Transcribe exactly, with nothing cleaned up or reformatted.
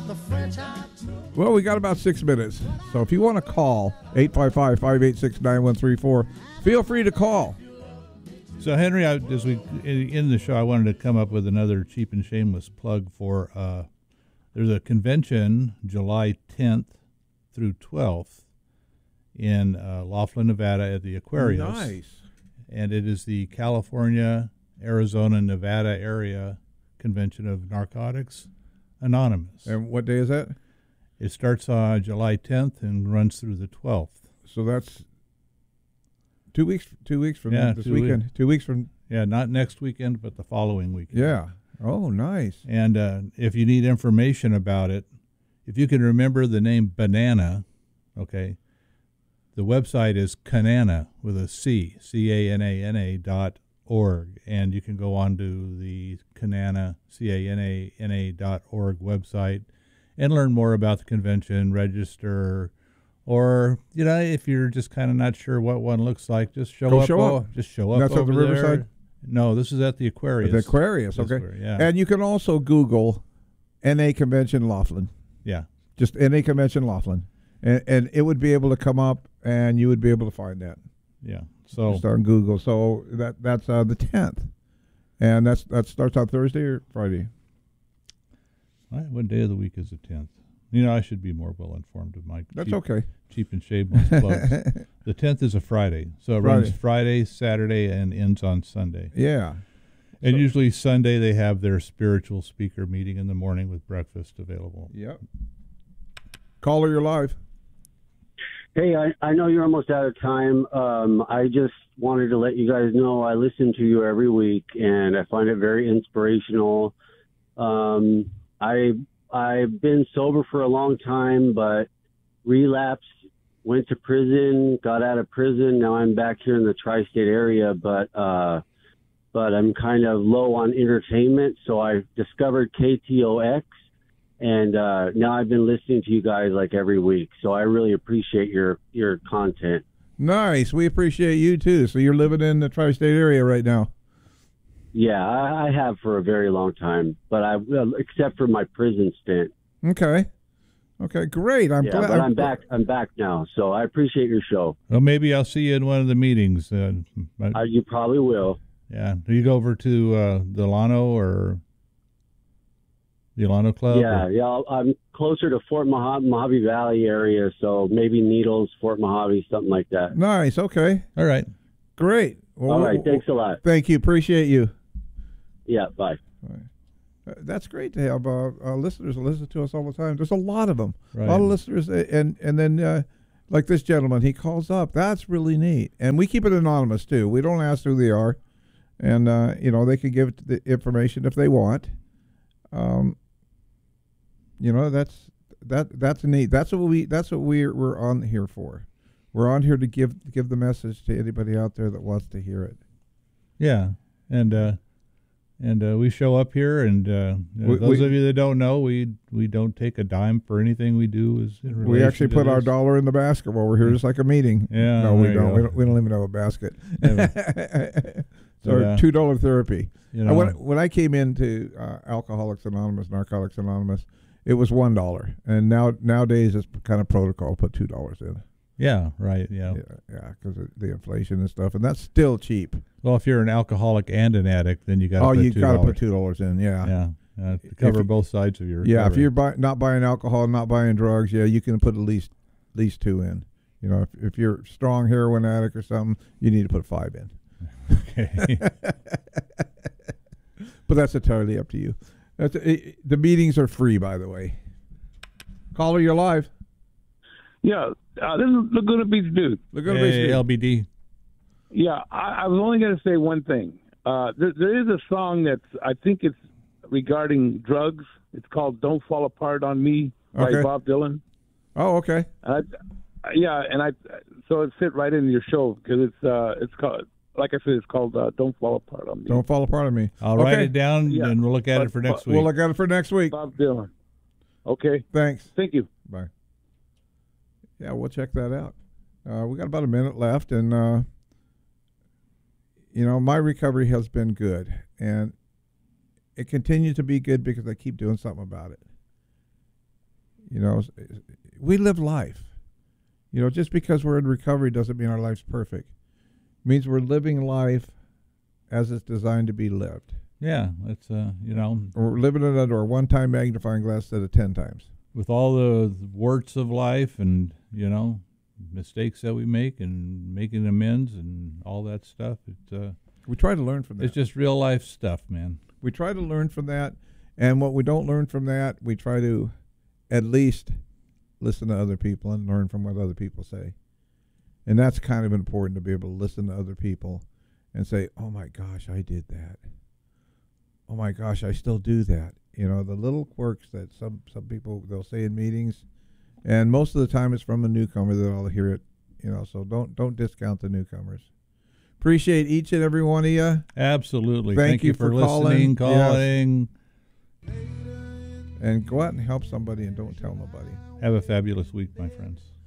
Well, we got about six minutes. So if you want to call, eight five five, five eight six, nine one three four, feel free to call. So, Henry, I, as we in the show, I wanted to come up with another cheap and shameless plug for, uh, there's a convention July tenth through twelfth in uh, Laughlin, Nevada at the Aquarius. Nice. And it is the California, Arizona, Nevada area convention of Narcotics Anonymous. And what day is that? It starts on July tenth and runs through the twelfth. So that's two weeks. Two weeks from yeah, this two weekend. Week. Two weeks from. Yeah, not next weekend, but the following weekend. Yeah. Oh, nice. And uh, if you need information about it, if you can remember the name Banana, okay, the website is Canana with a C, C A N A N A dot org, and you can go on to the Canana, C A N A N A dot org website and learn more about the convention, register, or, you know, if you're just kind of not sure what one looks like, just show Go up. show oh, up. Just show up That's over at the Riverside? there. No, this is at the Aquarius. At the Aquarius, That's okay. where- yeah. And you can also Google N A Convention Laughlin. Yeah. Just N A Convention Laughlin. And, and it would be able to come up, and you would be able to find that. Yeah. So Just on Google. So that that's uh, the tenth. And that's that starts on Thursday or Friday? All right, what day of the week is the tenth? You know, I should be more well informed of my That's cheap, okay. cheap and shameless plugs. The tenth is a Friday, so it Friday. runs Friday, Saturday, and ends on Sunday. Yeah. And So- usually Sunday they have their spiritual speaker meeting in the morning with breakfast available. Yep. Caller, you're live. Hey, I, I know you're almost out of time. Um, I just wanted to let you guys know I listen to you every week, and I find it very inspirational. Um, I, I've been sober for a long time, but relapsed, went to prison, got out of prison. Now I'm back here in the tri-state area, but uh, but I'm kind of low on entertainment, so I discovered K T O X. And uh, now I've been listening to you guys like every week, so I really appreciate your, your content. Nice. We appreciate you, too. So you're living in the tri-state area right now? Yeah, I, I have for a very long time, but I well, except for my prison stint. Okay. Okay, great. I'm yeah, glad. but I'm back. I'm back now, so I appreciate your show. Well, maybe I'll see you in one of the meetings. Uh, but, Uh, you probably will. yeah. Do you go over to uh, Delano or the Delano Club? Yeah, or? yeah. I'll- I'm closer to Fort Mojave, Mojave Valley area, so maybe Needles, Fort Mojave, something like that. Nice. Okay. All right. Great. Well, All right, thanks a lot. Thank you. Appreciate you. Yeah, bye. Uh, That's great to have uh, uh, listeners that listen to us all the time. There's a lot of them. Right. A lot of listeners, uh, and and then uh, like this gentleman, he calls up. That's really neat. And we keep it anonymous too. We don't ask who they are, and uh, you know they can give the information if they want. Um, you know that's that that's neat. That's what we that's what we're we're on here for. We're on here to give give the message to anybody out there that wants to hear it. Yeah. And uh, and uh, we show up here, and uh, We- those we- of you that don't know, we we don't take a dime for anything we do. Is in We relation actually to put our this. dollar in the basket while we're here, just like a meeting. Yeah, no, we there you don't. go. we don't. We don't even have a basket. Yeah. So But, uh, two dollar therapy. You Uh, know, when when I came into uh, Alcoholics Anonymous, Narcotics Anonymous, it was one dollar, and now nowadays it's kind of protocol to put two dollars in. yeah, right, yeah. Yeah, yeah, because of the inflation and stuff, and that's still cheap. Well, if you're an alcoholic and an addict, then you got to Oh, put you two got to dollars. put two dollars in. Yeah, Yeah, uh, to cover you- both sides of your yeah. If recovery. you're buy, not buying alcohol, not buying drugs, yeah, you can put at least at least two in. You know, if if you're a strong heroin addict or something, you need to put five in. Okay. But that's entirely up to you. That's, it, the meetings are free, by the way. Caller, you're live. Yeah, uh, this is Laguna Beach Dude. Laguna Hey, Beach. L B D. Yeah, I, I was only going to say one thing. Uh, there, there is a song that's, I think it's regarding drugs. It's called "Don't Fall Apart on Me" by Okay. Bob Dylan. Oh, okay. And I, yeah, and I, so it fit right into your show because it's, uh, it's called, like I said, it's called uh, "Don't Fall Apart on Me." Don't fall apart on me. I'll okay. write it down, Yeah. and we'll look at But- it for next but- week. We'll look at it for next week. Bob Dylan. Okay. Thanks. Thank you. Bye. Yeah, we'll check that out. Uh, we got about a minute left, and uh, you know, my recovery has been good, and it continues to be good because I keep doing something about it. You know, we live life. You know, just because we're in recovery doesn't mean our life's perfect. It means we're living life as it's designed to be lived. Yeah, it's uh, you know, Or we're living it under a one-time magnifying glass instead of ten times. with all the warts of life and, you know, mistakes that we make and making amends and all that stuff. It's uh, We try to learn from that. it's just real life stuff, man. We try to learn from that, and what we don't learn from that, we try to at least listen to other people and learn from what other people say. And that's kind of important, to be able to listen to other people and say, oh my gosh, I did that. Oh my gosh, I still do that. You know, the little quirks that some, some people, they'll say in meetings, and most of the time it's from a newcomer that I'll hear it, you know, so don't don't discount the newcomers. Appreciate each and every one of you. Absolutely. Thank Thank, you you for, for calling. listening, calling. And go out and help somebody and don't tell nobody. Have a fabulous week, my friends.